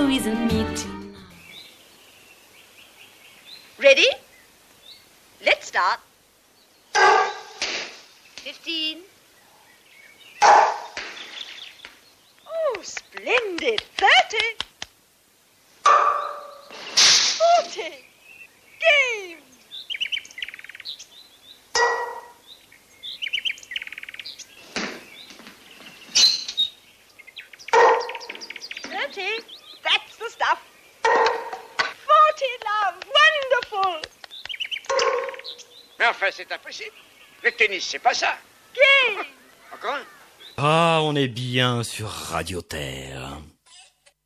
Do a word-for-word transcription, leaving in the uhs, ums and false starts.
Louise and me tonight. Ready? Let's start. Fifteen. Oh, splendid. Thirty. Forty. Game. Thirty. That's the stuff. Forty, love. Wonderful. Mais enfin, c'est impossible. Le tennis, c'est pas ça. Game. Encore un. Ah, on est bien sur Radio Terre.